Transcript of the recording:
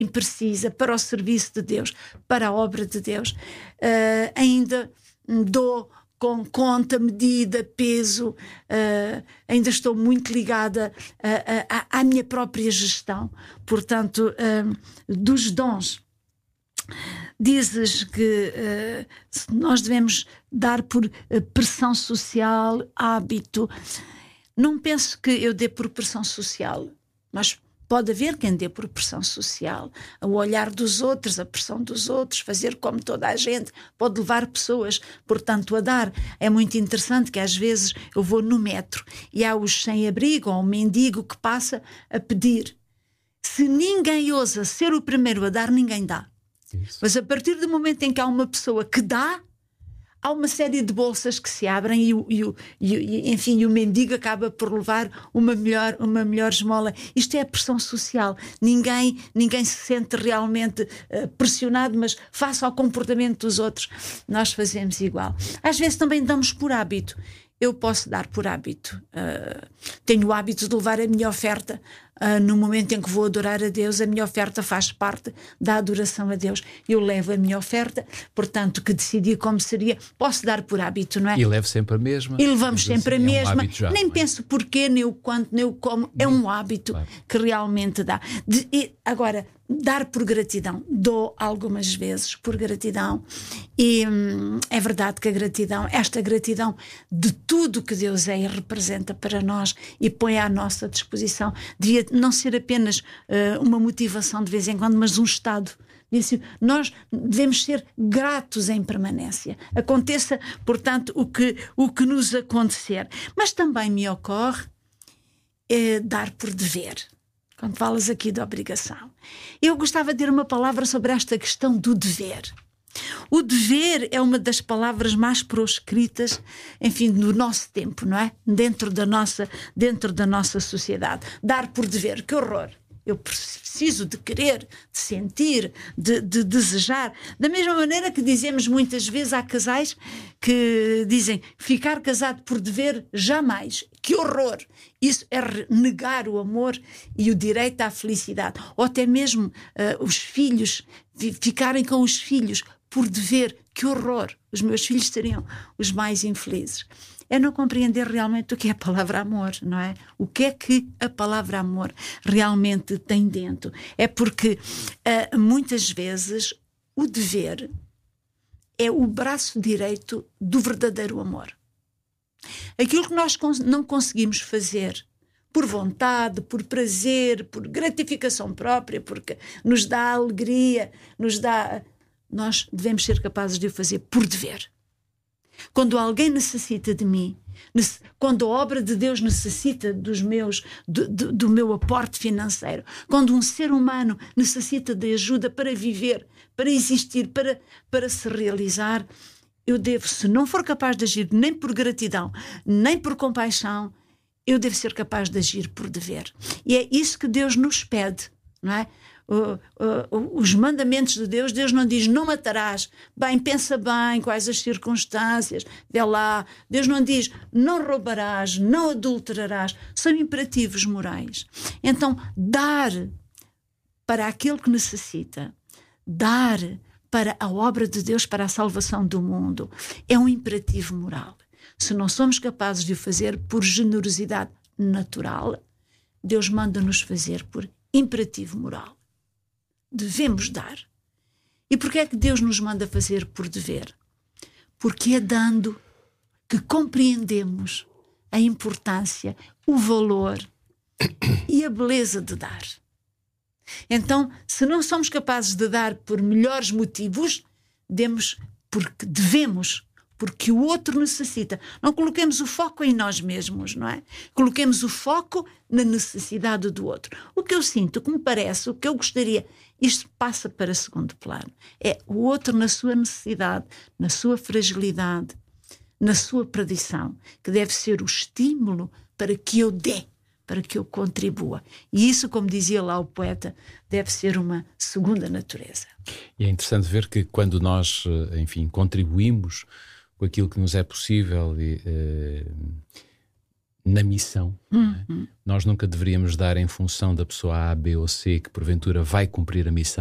precisa, para o serviço de Deus, para a obra de Deus. Ainda dou com conta, medida, peso, ainda estou muito ligada à minha própria gestão. Portanto, dos dons, dizes que nós devemos dar por pressão social, hábito. Não penso que eu dê por pressão social, mas pode haver quem dê por pressão social. O olhar dos outros, a pressão dos outros, fazer como toda a gente, pode levar pessoas, portanto, a dar. É muito interessante que às vezes eu vou no metro e há os sem-abrigo ou um mendigo que passa a pedir. Se ninguém ousa ser o primeiro a dar, ninguém dá. Isso. Mas a partir do momento em que há uma pessoa que dá, há uma série de bolsas que se abrem e o mendigo acaba por levar uma melhor esmola. Isto é a pressão social. Ninguém se sente realmente pressionado, mas face ao comportamento dos outros, nós fazemos igual. Às vezes também damos por hábito. Eu posso dar por hábito. Tenho o hábito de levar a minha oferta. No momento em que vou adorar a Deus, a minha oferta faz parte da adoração a Deus. Eu levo a minha oferta, portanto, que decidi como seria. Posso dar por hábito, não é? E levo sempre a mesma. E levamos sempre assim, a mesma. É um hábito já, nem não é? penso porquê, nem o quanto, nem o como. É um hábito, claro, que realmente dá. Agora, dar por gratidão. Dou algumas vezes por gratidão. E é verdade que a gratidão, esta gratidão de tudo que Deus é e representa para nós e põe à nossa disposição, devia não ser apenas uma motivação de vez em quando, mas um estado. Nós devemos ser gratos em permanência. Aconteça, portanto, o que nos acontecer. Mas também me ocorre dar por dever. Quando falas aqui de obrigação. Eu gostava de ter uma palavra sobre esta questão do dever. O dever é uma das palavras mais proscritas, enfim, no nosso tempo, não é? Dentro da nossa sociedade. Dar por dever, que horror! Eu preciso de querer, de sentir, de desejar. Da mesma maneira que dizemos muitas vezes, há casais que dizem ficar casado por dever jamais. Que horror! Isso é negar o amor e o direito à felicidade. Ou até mesmo os filhos, ficarem com os filhos por dever. Que horror! Os meus filhos seriam os mais infelizes. É não compreender realmente o que é a palavra amor, não é? O que é que a palavra amor realmente tem dentro. É porque muitas vezes o dever é o braço direito do verdadeiro amor. Aquilo que nós não conseguimos fazer por vontade, por prazer, por gratificação própria, porque nos dá alegria, nós devemos ser capazes de o fazer por dever. Quando alguém necessita de mim, quando a obra de Deus necessita do meu aporte financeiro, quando um ser humano necessita de ajuda para viver, para existir, para se realizar, eu devo, se não for capaz de agir nem por gratidão, nem por compaixão, eu devo ser capaz de agir por dever. E é isso que Deus nos pede, não é? Os mandamentos de Deus, Deus não diz não matarás, bem, pensa bem quais as circunstâncias, vê lá. Deus não diz não roubarás, não adulterarás, são imperativos morais. Então, dar para aquele que necessita, dar para a obra de Deus, para a salvação do mundo, é um imperativo moral. Se não somos capazes de o fazer por generosidade natural, Deus manda-nos fazer por imperativo moral. Devemos dar. E porquê é que Deus nos manda fazer por dever? Porque é dando que compreendemos a importância, o valor e a beleza de dar. Então, se não somos capazes de dar por melhores motivos, demos porque devemos, porque o outro necessita. Não coloquemos o foco em nós mesmos, não é? Coloquemos o foco na necessidade do outro. O que eu sinto, o que me parece, o que eu gostaria, isto passa para segundo plano. É o outro na sua necessidade, na sua fragilidade, na sua perdição, que deve ser o estímulo para que eu dê, para que eu contribua. E isso, como dizia lá o poeta, deve ser uma segunda natureza. E é interessante ver que quando nós, enfim, contribuímos com aquilo que nos é possível, na missão. Não é? Nós nunca deveríamos dar em função da pessoa A, B ou C que porventura vai cumprir a missão.